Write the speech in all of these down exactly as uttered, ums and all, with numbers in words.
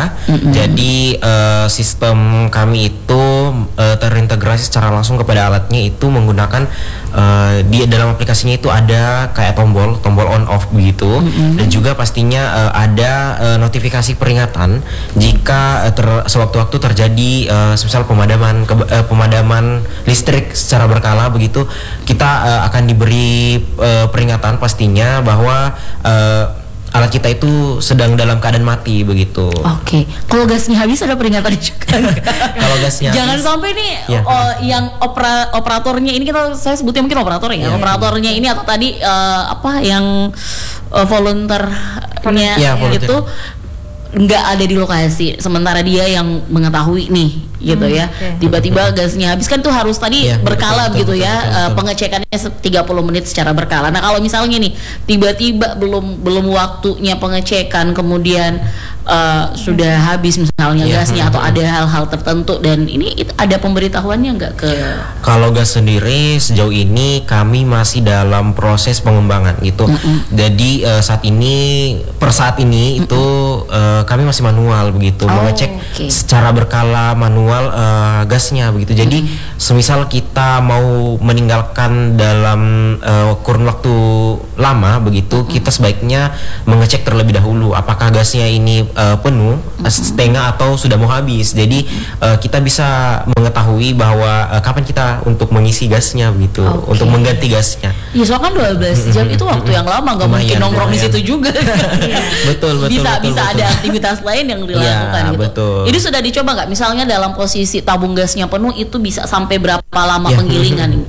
ada. Mm-hmm. Jadi uh, sistem kami itu uh, terintegrasi secara langsung kepada alatnya itu menggunakan uh, di dalam aplikasinya itu ada kayak tombol tombol on off begitu. Mm-hmm. Dan juga pastinya uh, ada uh, notifikasi peringatan jika uh, ter- sewaktu-waktu terjadi uh, semisal pemadaman ke- uh, pemadaman listrik secara berkala begitu, kita uh, akan diberi uh, peringatan pastinya bahwa uh, alat kita itu sedang dalam keadaan mati begitu. Oke, okay. Kalau gasnya habis ada peringatan juga. Kalau gasnya jangan habis, sampai nih ya. oh, yang opera, operatornya ini kita saya sebutnya mungkin operator ya, ya operatornya ya. Ini atau tadi uh, apa yang uh, volunteernya ya, volunteer. Itu nggak ada di lokasi, sementara dia yang mengetahui nih gitu hmm, ya. Okay. Tiba-tiba gasnya habis kan tuh harus tadi ya, berkala betul, gitu betul, ya. Betul, betul, betul. Uh, pengecekannya tiga puluh menit secara berkala. Nah, kalau misalnya nih tiba-tiba belum belum waktunya pengecekan kemudian uh, sudah habis misalnya ya, gasnya hmm, atau ada hal-hal tertentu dan ini it, ada pemberitahuannya nggak ke? Kalau gas sendiri sejauh ini kami masih dalam proses pengembangan gitu. Mm-mm. Jadi uh, saat ini per saat ini Mm-mm. itu uh, kami masih manual begitu, oh, mengecek okay. secara berkala manual uh, gasnya begitu. Jadi mm-hmm. semisal kita mau meninggalkan dalam uh, kurun waktu lama begitu, mm-hmm. kita sebaiknya mengecek terlebih dahulu apakah gasnya ini uh, penuh, mm-hmm. setengah atau sudah mau habis. Jadi uh, kita bisa mengetahui bahwa uh, kapan kita untuk mengisi gasnya begitu, okay. untuk mengganti gasnya. Iya, soalnya kan dua belas jam mm-hmm. itu waktu yang lama, nggak mungkin nongkrong di situ juga. betul, betul, bisa betul, bisa betul. ada aktivitas lain yang dilakukan ya, gitu. Betul. Ini sudah dicoba nggak? Misalnya dalam posisi tabung gasnya penuh itu bisa sampai berapa lama ya. penggilingan ini?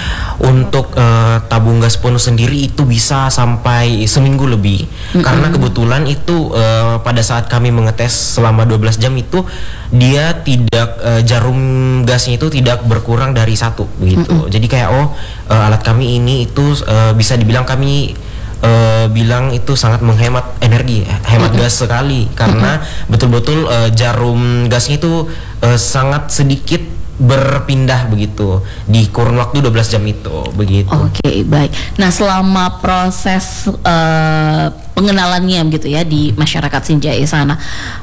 Untuk uh, tabung gas penuh sendiri itu bisa sampai seminggu lebih. Mm-hmm. Karena kebetulan itu uh, pada saat kami mengetes selama dua belas jam itu dia tidak uh, jarum gasnya itu tidak berkurang dari satu begitu. Mm-hmm. Jadi kayak oh uh, alat kami ini itu uh, bisa dibilang kami Uh, bilang itu sangat menghemat energi, hemat mm-hmm. gas sekali karena mm-hmm. betul-betul uh, jarum gasnya itu uh, sangat sedikit berpindah begitu di kurun waktu dua belas jam itu begitu. Oke, okay, baik. Nah, selama proses uh, pengenalannya gitu ya di masyarakat Sinjai sana,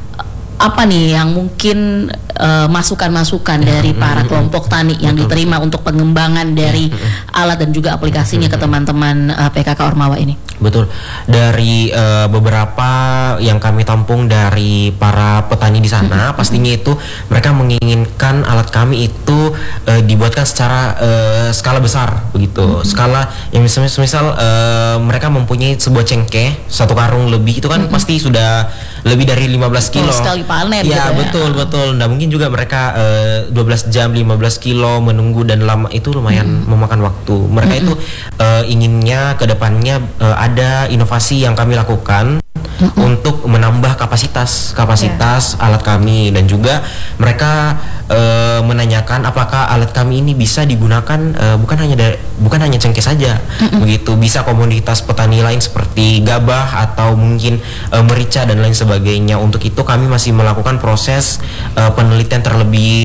apa nih yang mungkin uh, masukan-masukan dari para kelompok tani yang diterima untuk pengembangan dari alat dan juga aplikasinya ke teman-teman uh, P K K Ormawa ini? Betul. Dari uh, beberapa yang kami tampung dari para petani di sana, pastinya itu mereka menginginkan alat kami itu uh, dibuatkan secara uh, skala besar begitu. Skala yang misalnya misal uh, mereka mempunyai sebuah cengkeh satu karung lebih itu kan pasti sudah lebih dari lima belas kilo. Oh, sekali panen ya, gitu betul ya. betul. Nah, mungkin juga mereka uh, dua belas jam lima belas kilo menunggu dan lama itu lumayan mm. memakan waktu. Mereka mm-hmm. itu uh, inginnya ke depannya uh, ada inovasi yang kami lakukan mm-hmm. untuk menambah kapasitas kapasitas yeah. alat kami dan juga mereka uh, menanyakan apakah alat kami ini bisa digunakan uh, bukan hanya dari, bukan hanya cengkeh saja mm-hmm. begitu, bisa komoditas petani lain seperti gabah atau mungkin uh, merica dan lain sebagainya. Untuk itu kami masih melakukan proses uh, penelitian terlebih,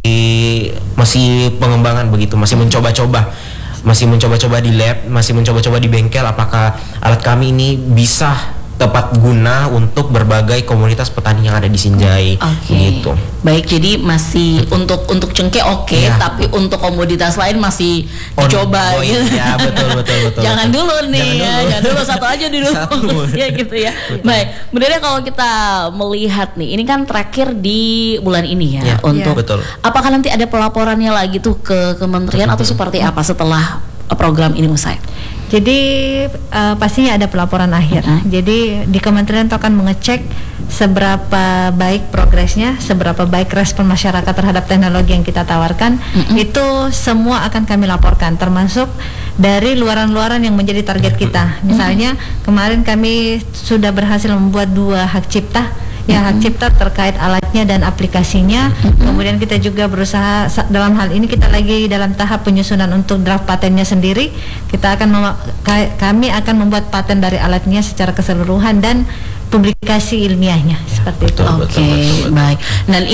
masih pengembangan begitu, masih mencoba-coba masih mencoba-coba di lab, masih mencoba-coba di bengkel apakah alat kami ini bisa tepat guna untuk berbagai komunitas petani yang ada di Sinjai. Okay. Gitu. Baik, jadi masih hmm. untuk untuk cengkeh oke, okay, ya. Tapi untuk komoditas lain masih On dicoba. Gitu. Ya, betul betul betul. Jangan betul. dulu nih, jangan ya, dulu. jangan dulu satu aja dulu. Ya gitu ya. Betul. Baik, kemudian kalau kita melihat nih, ini kan terakhir di bulan ini ya, ya untuk. Ya. Betul. Apakah nanti ada pelaporannya lagi tuh ke kementerian betul. Atau seperti apa setelah program ini usai? Jadi uh, pastinya ada pelaporan akhir. Mm-hmm. Jadi di kementerian itu akan mengecek seberapa baik progresnya, seberapa baik respon masyarakat terhadap teknologi yang kita tawarkan. Mm-hmm. Itu semua akan kami laporkan, termasuk dari luaran-luaran yang menjadi target kita. Misalnya mm-hmm. kemarin kami sudah berhasil membuat dua hak cipta. Ya, hak cipta terkait alatnya dan aplikasinya. Mm-hmm. Kemudian kita juga berusaha dalam hal ini kita lagi dalam tahap penyusunan untuk draft patennya sendiri. Kita akan mem- kami akan membuat paten dari alatnya secara keseluruhan dan publikasi ilmiahnya seperti itu. Oke, okay, baik. Dan ini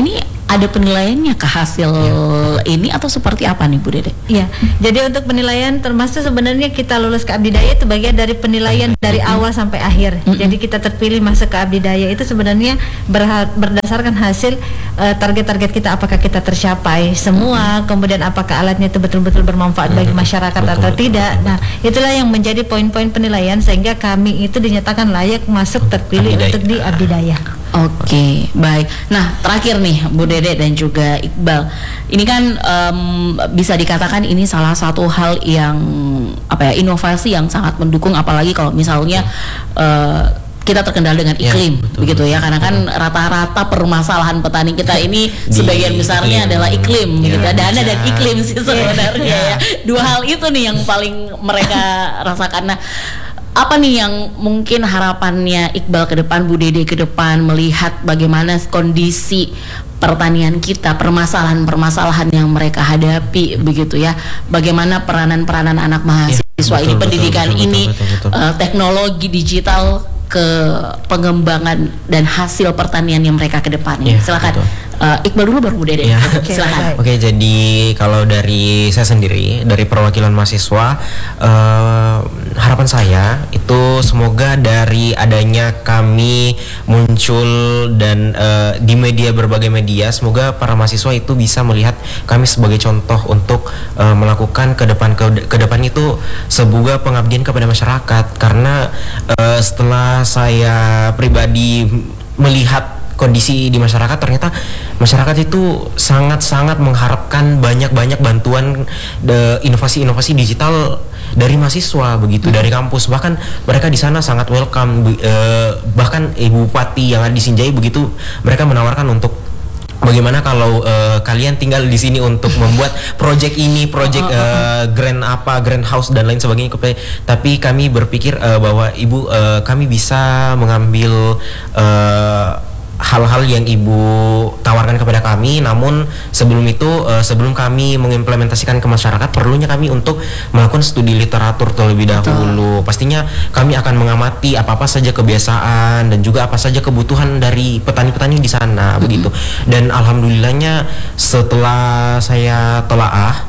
ada penilaiannya ke hasil ya. ini atau seperti apa nih Bu Dede? Iya, jadi untuk penilaian termasuk sebenarnya kita lulus ke Abdi Daya itu bagian dari penilaian dari mm-hmm. awal sampai akhir. Mm-hmm. Jadi kita terpilih masuk ke Abdi Daya itu sebenarnya berha- berdasarkan hasil uh, target-target kita, apakah kita tercapai semua, mm-hmm. kemudian apakah alatnya itu betul-betul bermanfaat mm-hmm. bagi masyarakat betul, atau betul, tidak. Betul, betul. Nah, itulah yang menjadi poin-poin penilaian sehingga kami itu dinyatakan layak masuk terpilih Abdi untuk di Abdi Daya. Oke, okay, baik. Nah, terakhir nih Bu Dede dan juga Iqbal, ini kan um, bisa dikatakan ini salah satu hal yang apa ya, inovasi yang sangat mendukung, apalagi kalau misalnya uh, kita terkendala dengan iklim, ya, betul, begitu ya, karena kan betul. Rata-rata permasalahan petani kita ini di sebagian besarnya iklim. adalah iklim, ya, gitu, dana dan iklim sih sebenarnya. Ya. Dua hal itu nih yang paling mereka rasakan. Nah, apa nih yang mungkin harapannya Iqbal ke depan, Bu Dede ke depan, melihat bagaimana kondisi pertanian kita, permasalahan-permasalahan yang mereka hadapi, begitu ya, bagaimana peranan-peranan anak mahasiswa ya, betul, ini, betul, pendidikan betul, ini, betul, betul, betul. Uh, teknologi digital ke pengembangan dan hasil pertanian yang mereka ke depannya. Ya, silakan. Uh, Iqbal dulu baru Bu Dede. Ya. Okay, silakan. Oke, okay, jadi kalau dari saya sendiri, dari perwakilan mahasiswa, uh, harapan saya itu semoga dari adanya kami muncul dan uh, di media, berbagai media, semoga para mahasiswa itu bisa melihat kami sebagai contoh untuk uh, melakukan ke depan ke, ke depan itu sebuah pengabdian kepada masyarakat. Karena uh, setelah saya pribadi melihat kondisi di masyarakat, ternyata masyarakat itu sangat-sangat mengharapkan banyak-banyak bantuan de, inovasi-inovasi digital dari mahasiswa, begitu, hmm. dari kampus. Bahkan mereka di sana sangat welcome, e, bahkan Ibu Bupati yang ada di Sinjai begitu, mereka menawarkan untuk bagaimana kalau uh, kalian tinggal di sini untuk membuat project ini, project uh, uh, uh, grand apa, grand house dan lain sebagainya. Tapi kami berpikir uh, bahwa Ibu, uh, kami bisa mengambil uh, hal-hal yang Ibu tawarkan kepada kami, namun sebelum itu, uh, sebelum kami mengimplementasikan ke masyarakat, perlunya kami untuk melakukan studi literatur terlebih dahulu. Betul. Pastinya kami akan mengamati apa-apa saja kebiasaan dan juga apa saja kebutuhan dari petani-petani di sana, mm-hmm. begitu. Dan alhamdulillahnya setelah saya telaah,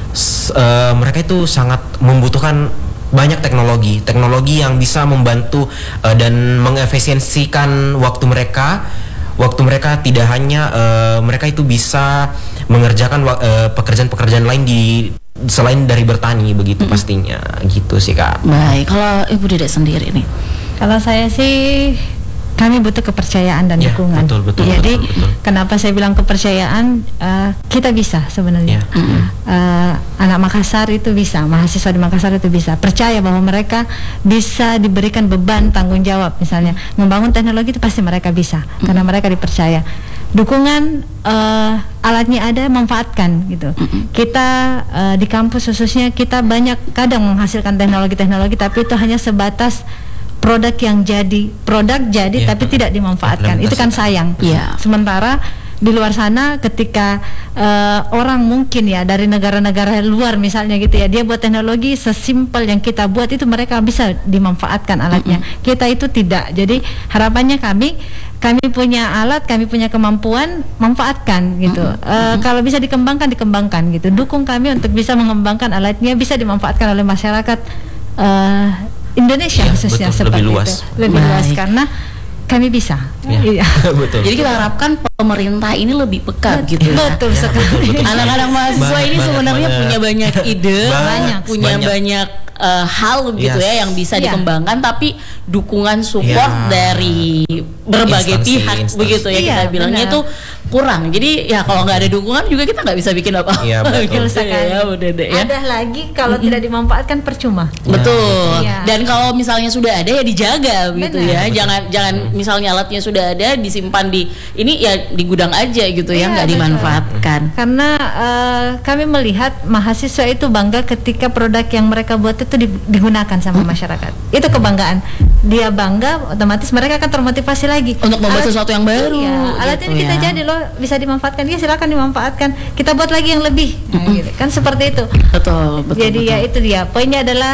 uh, mereka itu sangat membutuhkan banyak teknologi, teknologi yang bisa membantu uh, dan mengefisiensikan waktu mereka. Waktu mereka tidak hanya uh, mereka itu bisa mengerjakan uh, pekerjaan-pekerjaan lain di selain dari bertani, begitu, mm-hmm. pastinya, gitu sih Kak. Baik, kalau Ibu Dede sendiri nih? Kalau saya sih, kami butuh kepercayaan dan ya, dukungan. Betul, betul, Jadi betul, betul. Kenapa saya bilang kepercayaan? Uh, kita bisa sebenarnya. Ya. Mm-hmm. Uh, anak Makassar itu bisa, mahasiswa di Makassar itu bisa percaya bahwa mereka bisa diberikan beban tanggung jawab. Misalnya membangun teknologi itu pasti mereka bisa, mm-hmm. karena mereka dipercaya. Dukungan, uh, alatnya ada, manfaatkan gitu. Mm-hmm. Kita uh, di kampus khususnya kita banyak kadang menghasilkan teknologi-teknologi, tapi itu hanya sebatas produk yang jadi produk jadi ya, tapi tidak dimanfaatkan. Itu kan sayang. Ya. Sementara di luar sana ketika uh, orang mungkin ya dari negara-negara luar misalnya gitu ya, dia buat teknologi sesimpel yang kita buat itu mereka bisa dimanfaatkan alatnya. Mm-hmm. Kita itu tidak. Jadi harapannya kami kami punya alat, kami punya kemampuan, manfaatkan gitu. Mm-hmm. Uh, kalau bisa dikembangkan dikembangkan gitu. Dukung kami untuk bisa mengembangkan alatnya, bisa dimanfaatkan oleh masyarakat uh, Indonesia ya, khususnya, betul, seperti lebih luas. itu lebih Baik. luas karena kami bisa. Ya. Betul. Jadi kita harapkan pemerintah ini lebih peka gitu. Betul ya, sekali. Anak-anak mahasiswa ini sebenarnya banyak, punya banyak ide, banyak, punya banyak, banyak uh, hal gitu yes. ya yang bisa yeah. dikembangkan, tapi dukungan support yeah. dari berbagai instansi, pihak instansi. begitu ya, yeah, kita bilangnya itu kurang. Jadi ya kalau nggak ada dukungan juga kita nggak bisa bikin apa-apa. Iya, betul sekali. Ya, udah deh, ya. Ada lagi kalau mm-hmm. tidak dimanfaatkan percuma. Betul. Ya. Dan kalau misalnya sudah ada ya dijaga gitu ya. Betul. Jangan jangan hmm. misalnya alatnya sudah ada disimpan di ini ya di gudang aja gitu ya, nggak ya, dimanfaatkan. Karena uh, kami melihat mahasiswa itu bangga ketika produk yang mereka buat itu digunakan sama hmm. masyarakat. Itu kebanggaan. Dia bangga, otomatis mereka akan termotivasi lagi untuk membuat alat, sesuatu yang baru. Iya, alat gitu ini kita ya. jadi loh, bisa dimanfaatkan, ya silakan dimanfaatkan, kita buat lagi yang lebih, nah, gitu. Kan seperti itu. Betul, betul. Jadi betul. ya itu dia poinnya adalah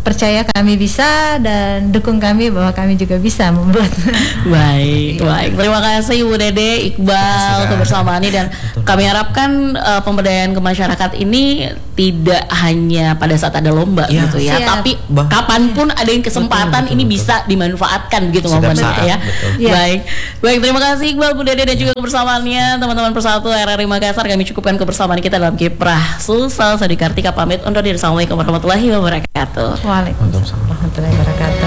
percaya kami bisa dan dukung kami bahwa kami juga bisa membuat. Baik, baik. Terima kasih Bu Dede, Iqbal kebersamaannya, dan betul, kami harapkan uh, pemberdayaan ke masyarakat ini tidak hanya pada saat ada lomba ya, gitu ya, siap. Tapi bah. kapanpun ada yang kesempatan betul, betul, ini betul. bisa dimanfaatkan gitu momennya ya. ya. Baik, baik. Terima kasih Iqbal, Bu Dede dan juga kebersamaannya, teman-teman Persatu R R I Makassar. Kami cukupkan kebersamaan kita dalam Kiprah Sulsel. Sadi Kartika pamit undur diri. Assalamualaikum warahmatullahi wabarakatuh. Waalaikumsalam warahmatullahi wabarakatuh.